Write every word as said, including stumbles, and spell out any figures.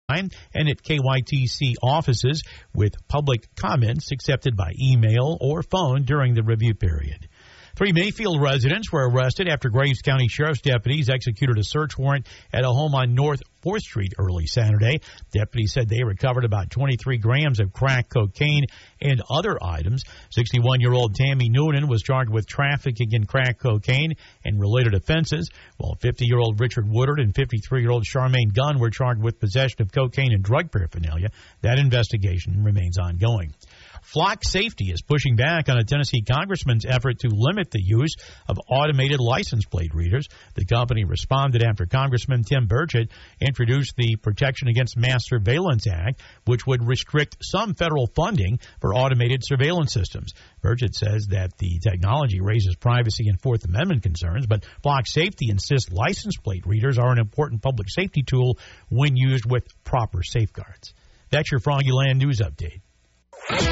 and at K Y T C offices, with public comments accepted by email or phone during the review period. Three Mayfield residents were arrested after Graves County Sheriff's deputies executed a search warrant at a home on North fourth Street early Saturday. Deputies said they recovered about twenty-three grams of crack cocaine and other items. sixty-one-year-old Tammy Noonan was charged with trafficking in crack cocaine and related offenses, while fifty-year-old Richard Woodard and fifty-three-year-old Charmaine Gunn were charged with possession of cocaine and drug paraphernalia. That investigation remains ongoing. Flock Safety is pushing back on a Tennessee congressman's effort to limit the use of automated license plate readers. The company responded after Congressman Tim Burchett introduced the Protection Against Mass Surveillance Act, which would restrict some federal funding for automated surveillance systems. Burchett says that the technology raises privacy and Fourth Amendment concerns, but Flock Safety insists license plate readers are an important public safety tool when used with proper safeguards. That's your Froggy Land News Update.